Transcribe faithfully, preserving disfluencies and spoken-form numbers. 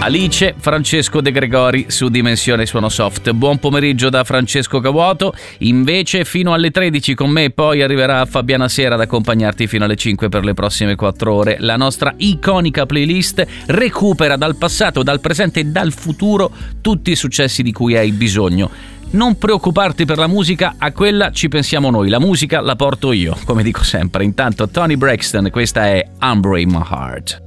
Alice, Francesco De Gregori su Dimensione Suono Soft. Buon pomeriggio da Francesco Cavuoto. Invece fino alle tredici con me, poi arriverà Fabiana Sera ad accompagnarti fino alle cinque per le prossime quattro ore. La nostra iconica playlist recupera dal passato, dal presente e dal futuro tutti i successi di cui hai bisogno. Non preoccuparti per la musica, a quella ci pensiamo noi. La musica la porto io, come dico sempre. Intanto Tony Braxton, questa è Unbreak My Heart.